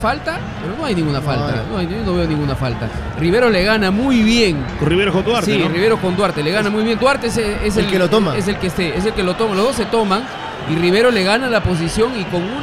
¿Falta? Pero no hay ninguna falta. No veo ninguna falta. Rivero le gana muy bien. Rivero con Duarte. Sí, ¿no? Rivero con Duarte. Le gana muy bien. Duarte es el que lo toma. Es el que lo toma. Los dos se toman. Y Rivero le gana la posición y con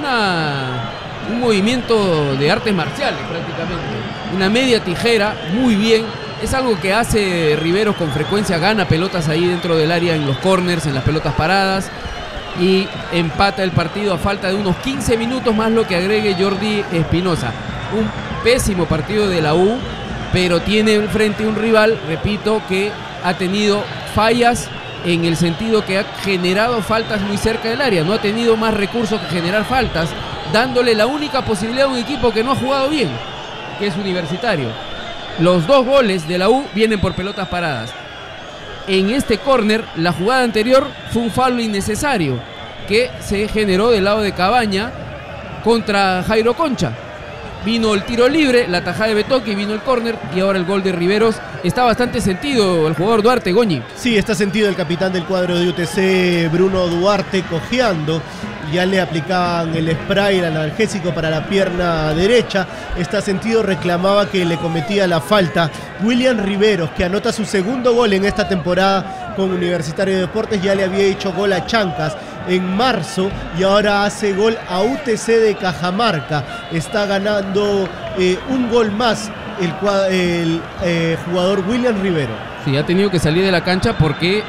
un movimiento de artes marciales prácticamente. Una media tijera, muy bien. Es algo que hace Rivero con frecuencia. Gana pelotas ahí dentro del área en los corners, en las pelotas paradas. Y empata el partido a falta de unos 15 minutos más lo que agregue Jordi Espinosa. Un pésimo partido de la U, pero tiene frente un rival, repito, que ha tenido fallas en el sentido que ha generado faltas muy cerca del área. No ha tenido más recursos que generar faltas, dándole la única posibilidad a un equipo que no ha jugado bien, que es Universitario. Los 2 goles de la U vienen por pelotas paradas. En este córner, la jugada anterior fue un fallo innecesario que se generó del lado de Cabaña contra Jairo Concha. Vino el tiro libre, la tajada de Betoque, vino el córner y ahora el gol de Riveros. Está bastante sentido el jugador Duarte, Goñi. Sí, está sentido el capitán del cuadro de UTC, Bruno Duarte, cojeando. Ya le aplicaban el spray, el analgésico para la pierna derecha. Está sentido, reclamaba que le cometía la falta. William Riveros, que anota su segundo gol en esta temporada con Universitario de Deportes, ya le había hecho gol a Chancas en marzo y ahora hace gol a UTC de Cajamarca. Está ganando un gol más el jugador William Rivero. Sí, ha tenido que salir de la cancha porque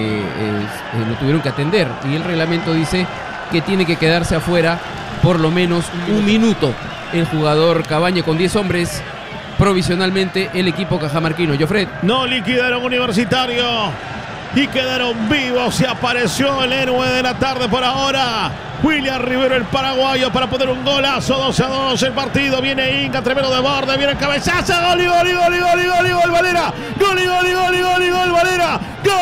lo tuvieron que atender y el reglamento dice que tiene que quedarse afuera por lo menos un minuto el jugador Cabaña con 10 hombres provisionalmente el equipo cajamarquino. Jofred. No liquidaron Universitario y quedaron vivos. Se apareció el héroe de la tarde por ahora, William Rivero, el paraguayo, para poner un golazo. 2-2 el partido. Viene Inca, tremendo de borde, viene el cabezazo, gol y gol y gol y gol y gol y gol Valera, gol y gol y gol y gol y gol Valera, gol.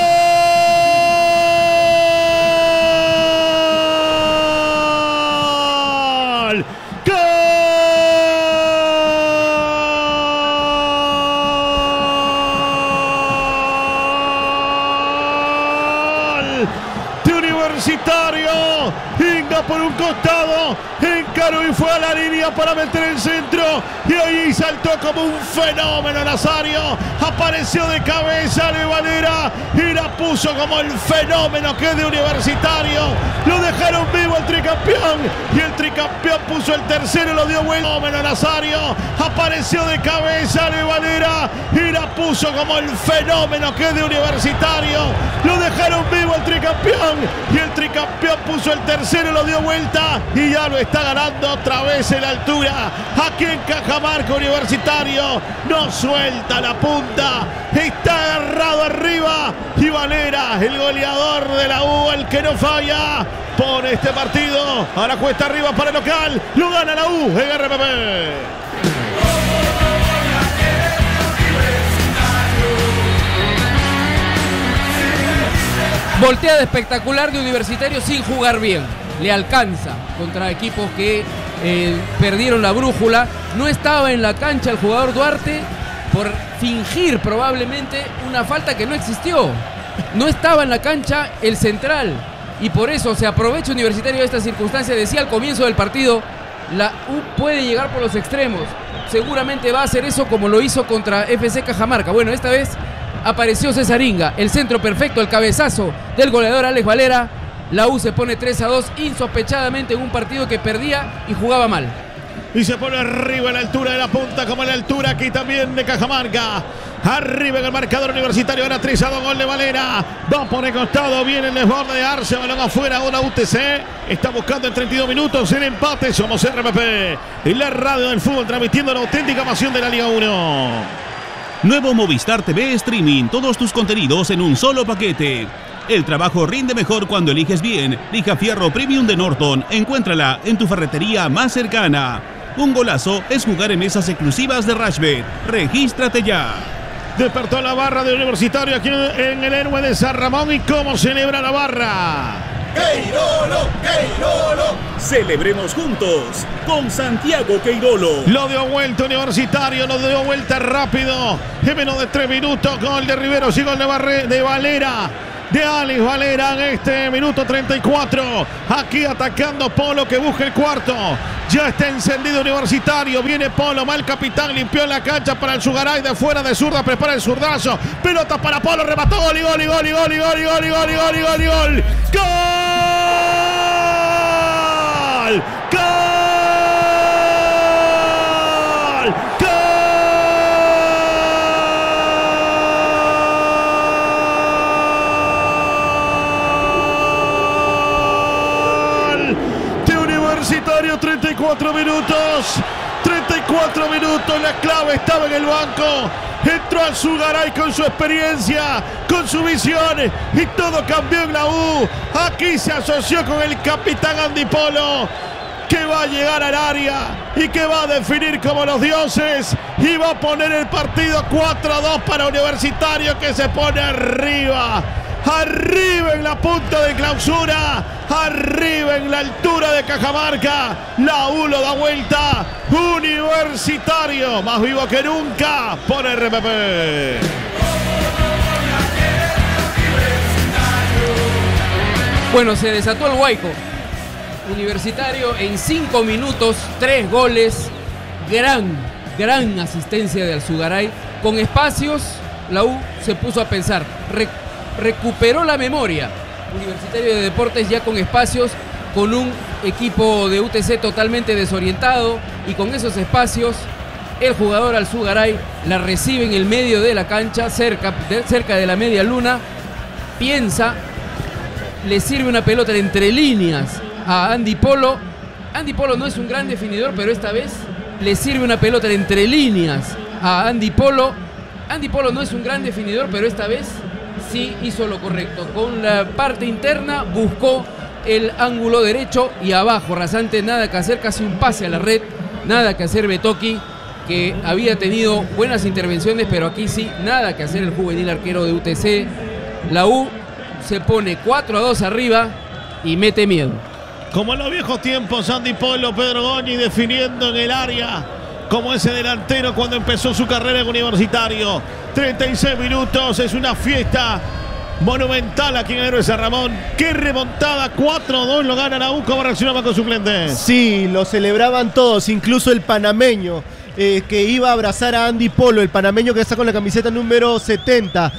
Universitario, Inga por un costado, encaró y fue a la línea para meter el centro y ahí saltó como un fenómeno Nazario, apareció de cabeza de Valera y la puso como el fenómeno que es de Universitario. Lo dejaron vivo el tricampeón y el tricampeón puso el tercero y lo dio vuelta. Fenómeno Nazario, apareció de cabeza de Valera y la puso como el fenómeno que es de Universitario. Lo dejaron vivo el tricampeón y el tricampeón puso el tercero y lo dio vuelta y ya lo está ganando otra vez en la altura. Aquí en Cajamarca Universitario no suelta la punta, está agarrado arriba y Valera, el goleador de la U, el que no falla, pone este partido a la cuesta arriba para el local. Lo gana la U en RPP. Volteada espectacular de Universitario sin jugar bien. Le alcanza contra equipos que perdieron la brújula. No estaba en la cancha el jugador Duarte por fingir probablemente una falta que no existió. No estaba en la cancha el central y por eso se aprovecha Universitario de esta circunstancia. Decía al comienzo del partido, la U puede llegar por los extremos. Seguramente va a hacer eso como lo hizo contra FC Cajamarca. Bueno, esta vez apareció César Inga, el centro perfecto, el cabezazo del goleador Alex Valera. La U se pone 3-2 insospechadamente en un partido que perdía y jugaba mal. Y se pone arriba en la altura de la punta, como en la altura aquí también de Cajamarca. Arriba en el marcador Universitario, era 3-2, gol de Valera. Va por el costado, viene el desborde de Arce, balón afuera, una UTC. Está buscando en 32 minutos el empate. Somos RPP, en la radio del fútbol, transmitiendo la auténtica pasión de la Liga 1. Nuevo Movistar TV Streaming, todos tus contenidos en un solo paquete. El trabajo rinde mejor cuando eliges bien. Lija Fierro Premium de Norton, encuéntrala en tu ferretería más cercana. Un golazo es jugar en mesas exclusivas de Rashbet. Regístrate ya. Despertó la barra de Universitario aquí en el héroe de San Ramón. ¿Y cómo celebra la barra? ¡Queirolo! ¡Queirolo! Celebremos juntos con Santiago Queirolo. Lo dio vuelta Universitario, lo dio vuelta rápido. En menos de 3 minutos, gol de Riveros y gol de Valera. de Alex Valera en este minuto 34. Aquí atacando Polo, que busca el cuarto. Ya está encendido Universitario. Viene Polo, mal capitán, limpió la cancha para el Zugaray de fuera de zurda, prepara el zurdazo. Pelota para Polo, remató, gol y gol y gol y gol y gol y gol y gol y gol y gol y gol. ¡Gol! ¡Gol! Universitario, 34 minutos. 34 minutos, la clave estaba en el banco. Entró al Zugaray con su experiencia, con su visión, y todo cambió en la U. Aquí se asoció con el capitán Andy Polo, que va a llegar al área y que va a definir como los dioses y va a poner el partido 4-2 para Universitario, que se pone arriba. Arriba en la punta de clausura, arriba en la altura de Cajamarca. La U lo da vuelta. Universitario, más vivo que nunca por RPP. Bueno, se desató el huaico. Universitario en 5 minutos, 3 goles. Gran asistencia de Alzugaray. Con espacios, la U se puso a pensar. Recuperó la memoria. Universitario de Deportes ya con espacios, con un equipo de UTC totalmente desorientado, y con esos espacios el jugador Alzugaray la recibe en el medio de la cancha, cerca de la media luna, piensa, le sirve una pelota de entre líneas a Andy Polo. Andy Polo no es un gran definidor, pero esta vez le sirve una pelota de entre líneas a Andy Polo. Andy Polo no es un gran definidor, pero esta vez sí hizo lo correcto. Con la parte interna buscó el ángulo derecho y abajo, rasante, nada que hacer, casi un pase a la red, nada que hacer Betoki, que había tenido buenas intervenciones, pero aquí sí, nada que hacer el juvenil arquero de UTC. La U se pone 4-2 arriba y mete miedo. Como en los viejos tiempos, Andy Polo, Pedro Goñi definiendo en el área, como ese delantero cuando empezó su carrera en Universitario. 36 minutos, es una fiesta monumental aquí en Héroes San Ramón. ¡Qué remontada! 4-2 lo gana la U. ¿Cómo reaccionaba con suplentes? Sí, lo celebraban todos, incluso el panameño que iba a abrazar a Andy Polo, el panameño que está con la camiseta número 70,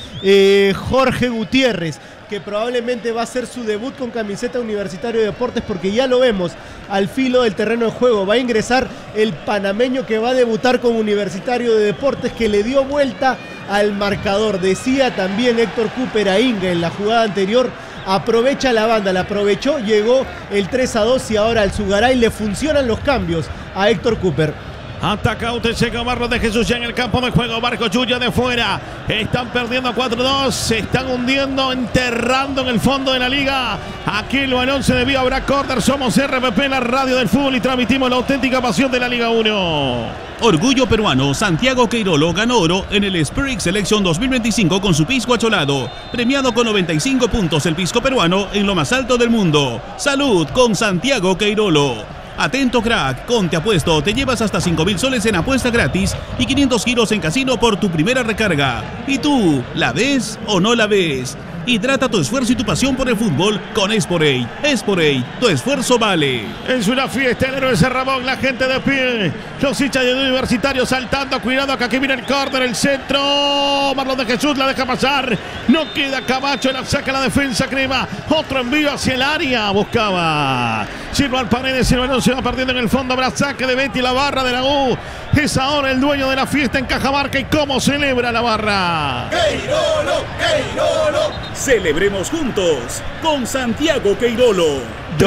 Jorge Gutiérrez, que probablemente va a hacer su debut con camiseta Universitario de Deportes, porque ya lo vemos al filo del terreno de juego. Va a ingresar el panameño que va a debutar con Universitario de Deportes, que le dio vuelta al marcador. Decía también Héctor Cooper a Inga en la jugada anterior: aprovecha la banda, la aprovechó, llegó el 3-2 y ahora al Zugaray le funcionan los cambios a Héctor Cooper. Ataca UTC con Marlon de Jesús ya en el campo de juego. Marco Chuya de fuera. Están perdiendo 4-2. Se están hundiendo, enterrando en el fondo de la liga. Aquí el balón se desvía. Habrá córner. Somos RPP, la radio del fútbol, y transmitimos la auténtica pasión de la Liga 1. Orgullo peruano, Santiago Queirolo ganó oro en el Spirit Selection 2025 con su pisco acholado. Premiado con 95 puntos el pisco peruano en lo más alto del mundo. Salud con Santiago Queirolo. Atento crack, con Te Apuesto te llevas hasta 5.000 soles en apuesta gratis y 500 giros en casino por tu primera recarga. ¿Y tú, la ves o no la ves? Hidrata tu esfuerzo y tu pasión por el fútbol con Esporade. Esporade, tu esfuerzo vale. Es una fiesta en Héroes San Ramón, la gente de pie, los hinchas de Universitario saltando, cuidado que aquí viene el córner, el centro, Marlon de Jesús la deja pasar, no queda Camacho, la saca la defensa Crema, otro envío hacia el área, buscaba Silvan Paredes, el balón se va perdiendo en el fondo, habrá saque de Betty, la barra de la U, es ahora el dueño de la fiesta en Cajamarca. Y cómo celebra la barra. ¡Queirolo, Queirolo! Celebremos juntos con Santiago Queirolo.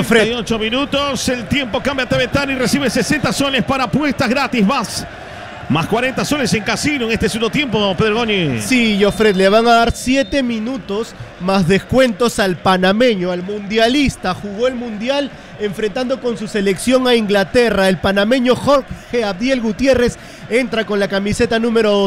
38 minutos, el tiempo cambia a Tebetán y recibe 60 soles para apuestas gratis, más 40 soles en casino en este segundo tiempo, Pedro Goñi. Sí, Jofred, le van a dar 7 minutos más descuentos al panameño, al mundialista. Jugó el mundial enfrentando con su selección a Inglaterra. El panameño Jorge Abdiel Gutiérrez entra con la camiseta número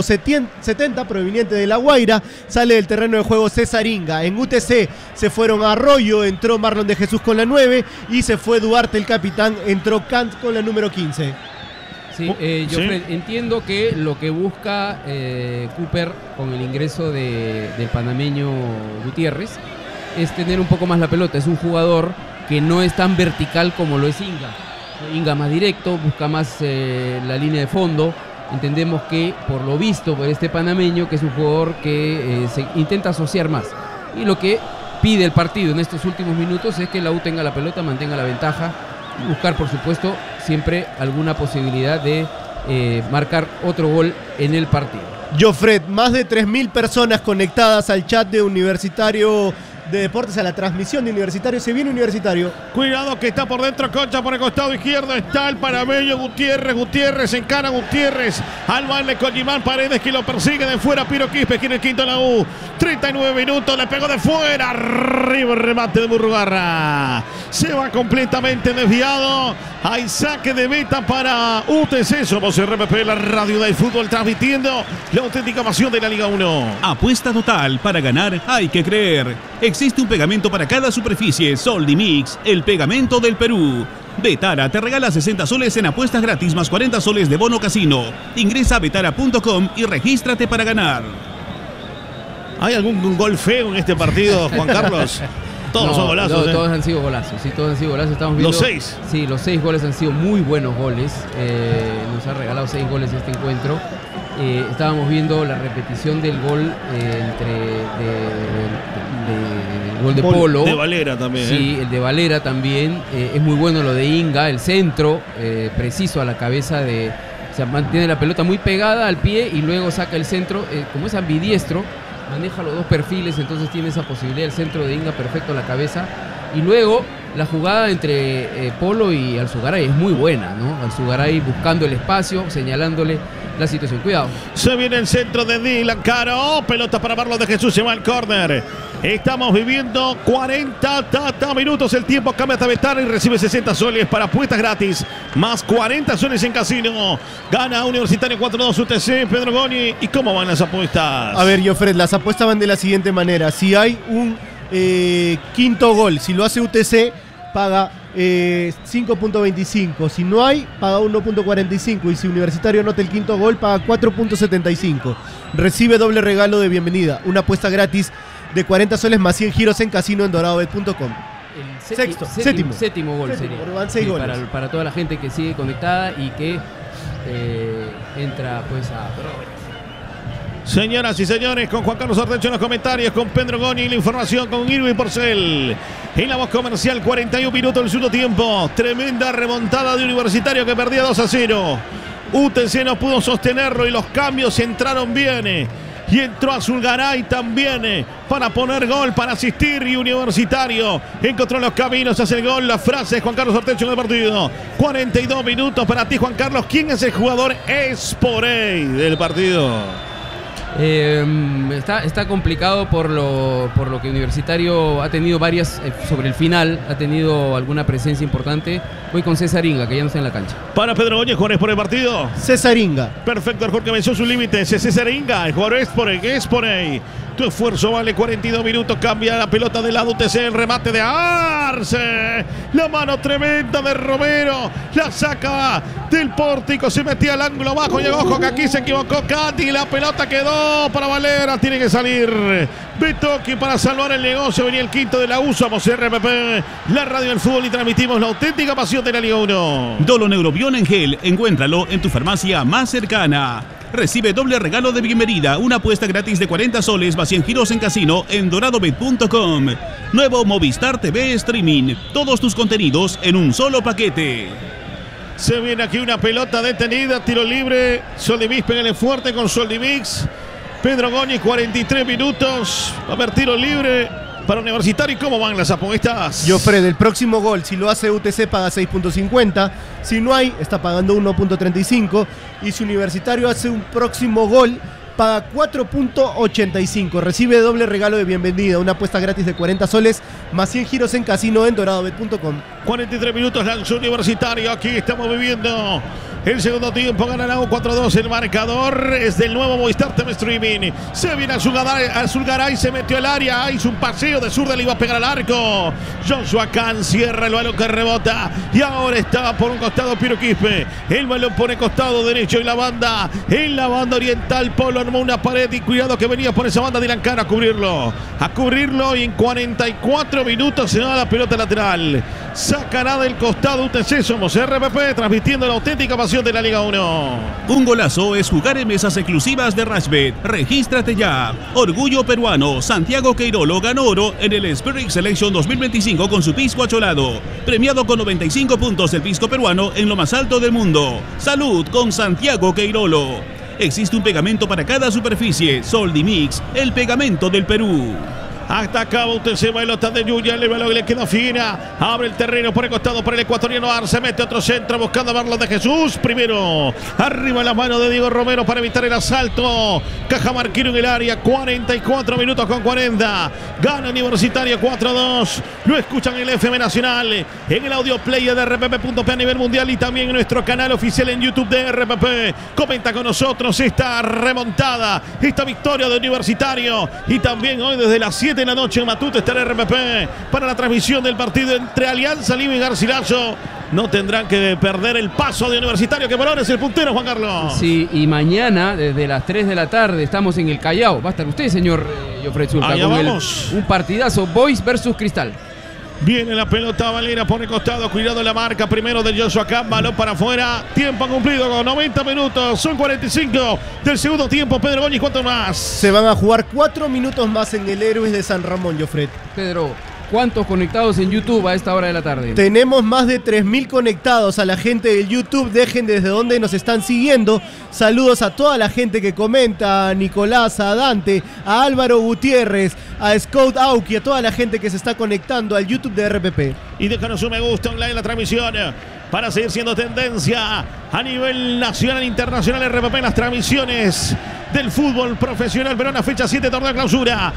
70, proveniente de La Guaira. Sale del terreno de juego César Inga. En UTC se fueron a Arroyo, entró Marlon de Jesús con la 9 y se fue Duarte el capitán, entró Kant con la número 15. Sí, Jofred, entiendo que lo que busca Cooper con el ingreso del panameño Gutiérrez es tener un poco más la pelota. Es un jugador que no es tan vertical como lo es Inga. Inga más directo, busca más la línea de fondo. Entendemos que, por lo visto por este panameño, que es un jugador que se intenta asociar más. Y lo que pide el partido en estos últimos minutos es que la U tenga la pelota, mantenga la ventaja y buscar, por supuesto, siempre alguna posibilidad de marcar otro gol en el partido. Jofred, más de 3.000 personas conectadas al chat de Universitario de Deportes, a la transmisión de Universitario. Se viene Universitario. Cuidado que está por dentro, Concha por el costado izquierdo. Está el panameño Gutiérrez encara Gutiérrez al baile con Gimán Paredes, que lo persigue de fuera. Piro Quispe, que en el quinto la U. 39 minutos, le pegó de fuera. Arriba el remate de Murrugarra. Se va completamente desviado. Hay saque de meta para UTC. Somos RPP, la radio del fútbol, transmitiendo la auténtica pasión de la Liga 1. Apuesta total, para ganar hay que creer. Existe un pegamento para cada superficie. Soldimix, el pegamento del Perú. Betara te regala 60 soles en apuestas gratis más 40 soles de bono casino. Ingresa a betara.com y regístrate para ganar. ¿Hay algún gol feo en este partido, Juan Carlos? Todos son golazos. Todos han sido golazos, sí, todos han sido golazos. Estamos viendo, los 6. Sí, los 6 goles han sido muy buenos goles. Nos ha regalado 6 goles este encuentro. Estábamos viendo la repetición del gol el gol de Polo. De Valera también. Sí, el de Valera también. Es muy bueno lo de Inga, el centro, preciso a la cabeza de... O sea, mantiene la pelota muy pegada al pie y luego saca el centro. Como es ambidiestro, maneja los dos perfiles, entonces tiene esa posibilidad. El centro de Inga perfecto a la cabeza. Y luego la jugada entre Polo y Alzugaray es muy buena, ¿no? Alzugaray buscando el espacio, señalándole la situación. Cuidado. Se viene el centro de Dylan Caro. Pelota para Marlon de Jesús. Se va al córner. Estamos viviendo 40 minutos. El tiempo cambia hasta Betara y recibe 60 soles para apuestas gratis. Más 40 soles en casino. Gana Universitario 4-2 UTC. Pedro Goni. ¿Y cómo van las apuestas? A ver, Jofred, las apuestas van de la siguiente manera. Si hay un quinto gol, si lo hace UTC, paga 5.25. Si no hay, paga 1.45. Y si Universitario anota el quinto gol, paga 4.75. Recibe doble regalo de bienvenida. Una apuesta gratis de 40 soles más 100 giros en casino en doradobet.com. Sétimo gol sería. Van 6 goles. Para toda la gente que sigue conectada y que entra pues a... Señoras y señores, con Juan Carlos Artecho en los comentarios, con Pedro Goni, la información con Irving Porcel. En la voz comercial, 41 minutos del segundo tiempo. Tremenda remontada de Universitario que perdía 2-0. UTC no pudo sostenerlo y los cambios entraron bien. Y entró Alzugaray también para poner gol, para asistir. Y Universitario encontró los caminos, hace el gol. La frase de Juan Carlos Artecho en el partido. 42 minutos para ti, Juan Carlos. ¿Quién es el jugador esporey del partido? Está complicado por lo que Universitario ha tenido varias, sobre el final, ha tenido alguna presencia importante. Voy con César Inga, que ya no está en la cancha. Para Pedro Góñez, jugadores por el partido. César Inga. Perfecto, el jugador que venció sus límites. César Inga, el jugador esporey. Tu esfuerzo vale 42 minutos. Cambia la pelota del lado UTC. El remate de Arce. La mano tremenda de Romero. La saca del pórtico. Se metía al ángulo bajo. Y ojo que aquí se equivocó Cati. La pelota quedó para Valera. Tiene que salir Betoki para salvar el negocio. Venía el quinto de la U. Somos RPP, la radio del fútbol, y transmitimos la auténtica pasión de la Liga 1. Doloneurobión en gel. Encuéntralo en tu farmacia más cercana. Recibe doble regalo de bienvenida, una apuesta gratis de 40 soles más 100 giros en casino en doradobet.com. Nuevo Movistar TV Streaming, todos tus contenidos en un solo paquete. Se viene aquí una pelota detenida, tiro libre. Soldimix, pégale fuerte con Soldimix. Pedro Góñez, 43 minutos. Va a haber tiro libre para Universitario. ¿Y cómo van las apuestas? Jofred, el próximo gol, si lo hace UTC, paga 6.50. Si no hay, está pagando 1.35. Y si Universitario hace un próximo gol, paga 4.85. Recibe doble regalo de bienvenida, una apuesta gratis de 40 soles más 100 giros en casino en doradobet.com. 43 minutos, lanzó Universitario. Aquí estamos viviendo El segundo tiempo gana la U 4-2. El marcador es del nuevo Movistar TV Streaming. Se viene Zulgaray, se metió al área. Hizo un paseo de zurda, le iba a pegar al arco. Joshua Kahn cierra el balón que rebota. Y ahora está por un costado Piero Quispe. El balón pone costado derecho en la banda oriental. Polo armó una pared y cuidado que venía por esa banda de Lancara a cubrirlo. Y en 44 minutos se da la pelota lateral. Sacará del costado UTC. Somos RPP, transmitiendo la auténtica pasión de la Liga 1. Un golazo es jugar en mesas exclusivas de Rashbet. Regístrate ya. Orgullo peruano. Santiago Queirolo ganó oro en el Spirit Selection 2025 con su pisco acholado. Premiado con 95 puntos el pisco peruano en lo más alto del mundo. Salud con Santiago Queirolo. Existe un pegamento para cada superficie. Soldimix, el pegamento del Perú. Atacaba UTC, pelota de Yuya, el balón le queda fina, abre el terreno por el costado para el ecuatoriano Arce, mete otro centro buscando a Marlon de Jesús, primero, arriba en las manos de Diego Romero para evitar el asalto, Cajamarquino en el área, 44 minutos con 40, gana Universitario 4-2, lo escuchan en el FM Nacional, en el audio player de rpp.p a nivel mundial y también en nuestro canal oficial en YouTube de RPP, comenta con nosotros esta remontada, esta victoria de Universitario y también hoy desde las 7 de la noche en Matute estará RPP para la transmisión del partido entre Alianza Lima y Garcilaso. No tendrán que perder el paso de Universitario, que por ahora es el puntero, Juan Carlos. Sí, y mañana desde las 3 de la tarde estamos en el Callao. Va a estar usted, señor Jofre Zulca, allá con vamos. un partidazo Boys versus Cristal. Viene la pelota, Valera pone costado, cuidado la marca primero de Joshua Kahn, balón para afuera, tiempo cumplido con 90 minutos, son 45 del segundo tiempo. Pedro Goñi, ¿cuánto más? Se van a jugar 4 minutos más en el Héroes de San Ramón, Jofret. Pedro, ¿cuántos conectados en YouTube a esta hora de la tarde? Tenemos más de 3.000 conectados. A la gente del YouTube, dejen desde dónde nos están siguiendo. Saludos a toda la gente que comenta, a Nicolás, a Dante, a Álvaro Gutiérrez, a Scout Auki, a toda la gente que se está conectando al YouTube de RPP. Y déjanos un me gusta online en la transmisión para seguir siendo tendencia a nivel nacional e internacional. RPP en las transmisiones del fútbol profesional peruano, fecha 7, torneo de clausura.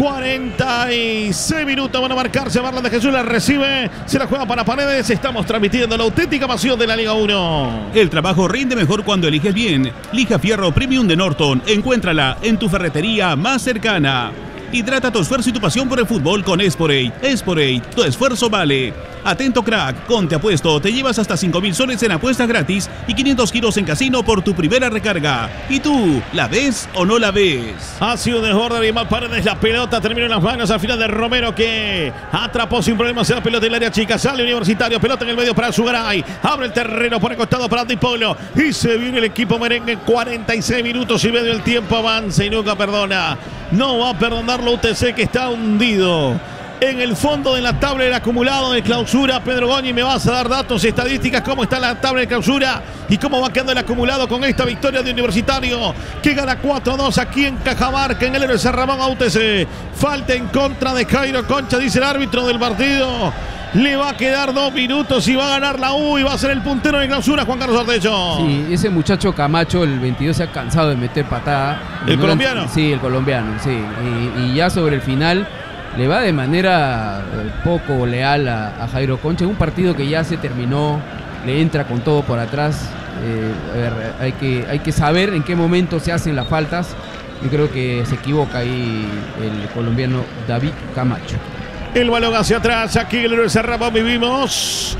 46 minutos van a marcarse. Marlon de Jesús la recibe, se la juega para Paredes. Estamos transmitiendo la auténtica pasión de la Liga 1. El trabajo rinde mejor cuando eliges bien. Lija Fierro Premium de Norton. Encuéntrala en tu ferretería más cercana. Hidrata tu esfuerzo y tu pasión por el fútbol con Esporate. Esporate, tu esfuerzo vale. Atento crack, con Te Apuesto te llevas hasta 5.000 soles en apuestas gratis y 500 kilos en casino por tu primera recarga. ¿Y tú, la ves o no la ves? Ha sido un desborde de Animal Paredes, la pelota terminó en las manos al final de Romero, que atrapó sin problemas la pelota en el área chica, sale Universitario, pelota en el medio para Zulgaray, abre el terreno por el costado para Antipolo y se viene el equipo merengue. 46 minutos y medio, el tiempo avanza y nunca perdona. No va a perdonarlo UTC, que está hundido en el fondo de la tabla del acumulado de clausura. Pedro Goñi, me vas a dar datos, estadísticas, cómo está la tabla de clausura y cómo va quedando el acumulado con esta victoria de Universitario, que gana 4-2 aquí en Cajamarca, en el Héroe de San Ramón a UTC. Falta en contra de Jairo Concha, dice el árbitro del partido. Le va a quedar 2 minutos y va a ganar la U y va a ser el puntero de clausura, Juan Carlos Ortecho. Sí, ese muchacho Camacho, el 22, se ha cansado de meter patada. ¿El colombiano? Sí, el colombiano, sí. Y ya sobre el final le va de manera poco leal a Jairo Concha. Un partido que ya se terminó, le entra con todo por atrás. A ver, hay que saber en qué momento se hacen las faltas. Yo creo que se equivoca ahí el colombiano David Camacho. El balón hacia atrás, aquí el Héroe de San Ramón vivimos.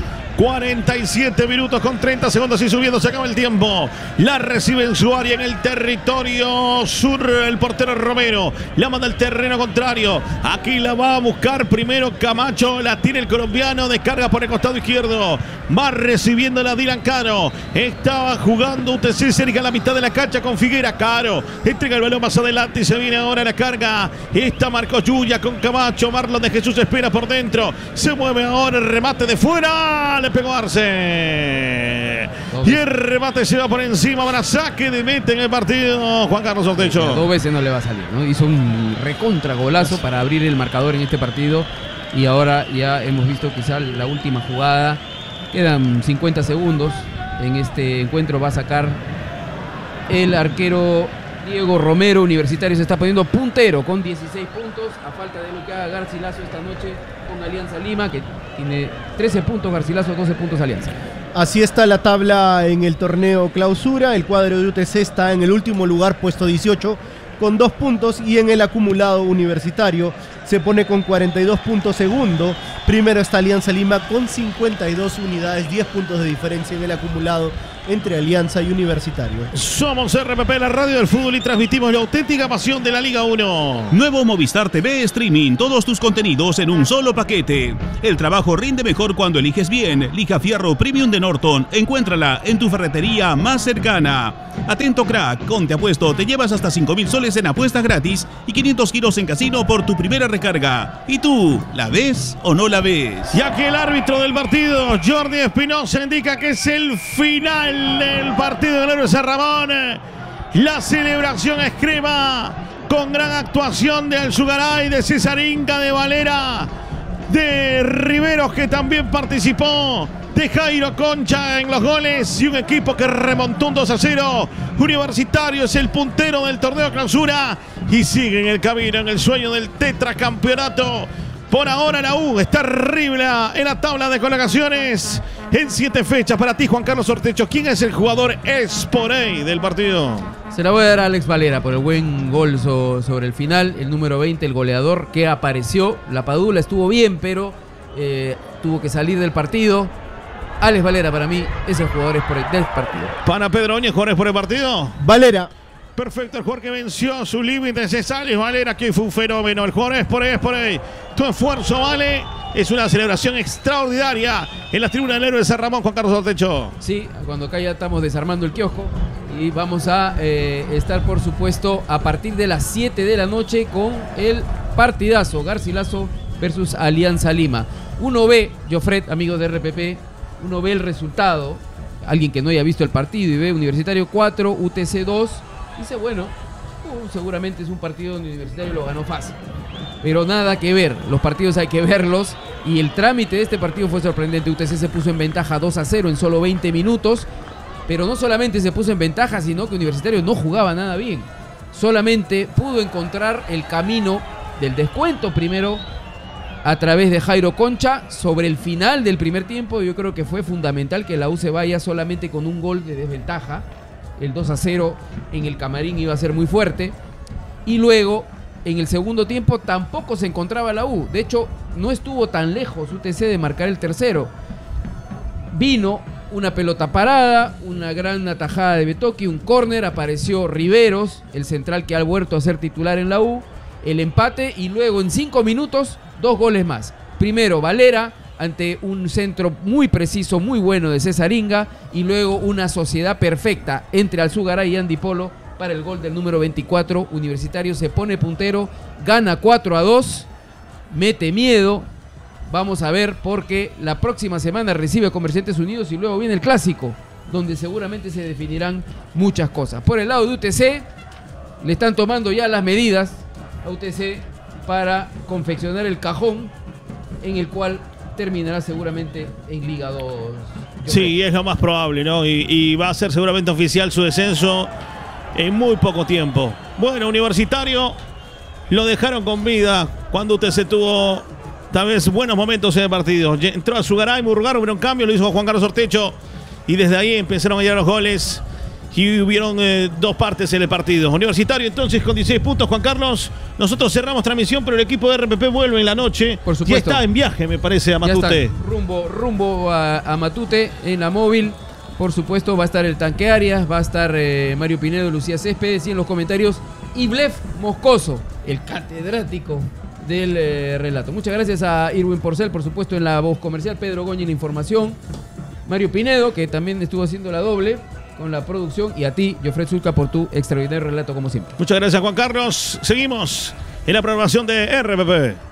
47 minutos con 30 segundos y subiendo, se acaba el tiempo. La recibe en su área, en el territorio sur, el portero Romero. La manda al terreno contrario. Aquí la va a buscar primero Camacho. La tiene el colombiano, descarga por el costado izquierdo. Va recibiendo la Dylan Caro. Estaba jugando UTC cerca a la mitad de la cancha con Figuera. Caro entrega el balón más adelante y se viene ahora la carga. Está Marcos Yuya con Camacho. Marlon de Jesús espera por dentro. Se mueve ahora el remate de fuera. Le pegó Arce. Y el remate se va por encima para saque de meta en el partido. Juan Carlos Ortecho. 2 veces no le va a salir, ¿no? Hizo un recontra golazo para abrir el marcador en este partido. Y ahora ya hemos visto quizá la última jugada. Quedan 50 segundos. En este encuentro va a sacar el arquero Diego Romero. Universitario se está poniendo puntero con 16 puntos. A falta de lo que haga Garcilaso esta noche con Alianza Lima, que tiene 13 puntos Garcilaso, 12 puntos Alianza. Así está la tabla en el torneo clausura. El cuadro de UTC está en el último lugar, puesto 18, con 2 puntos, y en el acumulado Universitario se pone con 42 puntos segundo. Primero está Alianza Lima con 52 unidades, 10 puntos de diferencia en el acumulado entre Alianza y Universitario. Somos RPP, la radio del fútbol, y transmitimos la auténtica pasión de la Liga 1. Nuevo Movistar TV Streaming, todos tus contenidos en un solo paquete. El trabajo rinde mejor cuando eliges bien. Lija Fierro Premium de Norton, encuéntrala en tu ferretería más cercana. Atento crack, con Te Apuesto te llevas hasta 5.000 soles en apuestas gratis y 500 giros en casino por tu primera recarga. ¿Y tú, la ves o no la ves? Ya que el árbitro del partido, Jordi Espinosa, indica que es el final del partido del héroe San Ramón. La celebración es crema, con gran actuación de Alzugaray, de Cesaringa, de Valera, de Riveros, que también participó, de Jairo Concha en los goles, y un equipo que remontó un 2-0. Universitario es el puntero del torneo clausura y sigue en el camino, en el sueño del tetracampeonato. Por ahora la U está arriba en la tabla de colocaciones en 7 fechas. Para ti, Juan Carlos Ortecho, ¿quién es el jugador esporey del partido? Se la voy a dar a Alex Valera por el buen gol sobre el final. El número 20, el goleador que apareció. La Padula estuvo bien, pero tuvo que salir del partido. Alex Valera para mí es el jugador esporey del partido. Para Pedro Oñez, ¿jugadores por el partido? Valera. Perfecto, el jugador que venció su límite es Alex Valera, que fue un fenómeno. El jugador es por ahí. Tu esfuerzo vale. Es una celebración extraordinaria en la tribuna del héroe de San Ramón, Juan Carlos Ortecho. Sí, cuando acá ya estamos desarmando el kiosco y vamos a estar, por supuesto, a partir de las 7 de la noche con el partidazo Garcilaso versus Alianza Lima. Uno ve, Jofret, amigos de RPP, uno ve el resultado, alguien que no haya visto el partido, y ve Universitario 4, UTC 2, dice, bueno, seguramente es un partido donde Universitario lo ganó fácil. Pero nada que ver, los partidos hay que verlos, y el trámite de este partido fue sorprendente. UTC se puso en ventaja 2-0 en solo 20 minutos, pero no solamente se puso en ventaja, sino que Universitario no jugaba nada bien. Solamente pudo encontrar el camino del descuento primero a través de Jairo Concha. Sobre el final del primer tiempo yo creo que fue fundamental que la U se vaya solamente con un gol de desventaja. El 2-0 en el camarín iba a ser muy fuerte. Y luego, en el segundo tiempo, tampoco se encontraba la U. De hecho, no estuvo tan lejos UTC de marcar el tercero. Vino una pelota parada, una gran atajada de Betoki, un córner, apareció Riveros, el central que ha vuelto a ser titular en la U, el empate, y luego en 5 minutos, 2 goles más. Primero Valera, ante un centro muy preciso, muy bueno de Cesaringa, y luego una sociedad perfecta entre Alzugaray y Andy Polo para el gol del número 24. Universitario se pone puntero, gana 4-2, mete miedo. Vamos a ver, porque la próxima semana recibe a Comerciantes Unidos y luego viene el Clásico, donde seguramente se definirán muchas cosas. Por el lado de UTC, le están tomando ya las medidas a UTC para confeccionar el cajón en el cual terminará seguramente en Liga 2. Sí, es lo más probable, ¿no? Y va a ser seguramente oficial su descenso en muy poco tiempo. Bueno, Universitario lo dejaron con vida cuando UTC tuvo tal vez buenos momentos en el partido. Entró a Sugaray, Murgaro, hubo un cambio, lo hizo Juan Carlos Ortecho, y desde ahí empezaron a llegar los goles y hubieron 2 partes en el partido. Universitario entonces con 16 puntos, Juan Carlos. Nosotros cerramos transmisión, pero el equipo de RPP vuelve en la noche. Por supuesto. Ya está en viaje, me parece, a Matute. Rumbo a Matute en la móvil. Por supuesto va a estar el Tanque Arias, va a estar Mario Pinedo, Lucía Céspedes, y en los comentarios Iblev Moscoso, el catedrático del relato. Muchas gracias a Irwin Porcel, por supuesto, en la voz comercial, Pedro Goñi en la información, Mario Pinedo, que también estuvo haciendo la doble con la producción, y a ti, Jofret Zulca, por tu extraordinario relato como siempre. Muchas gracias, Juan Carlos. Seguimos en la programación de RPP.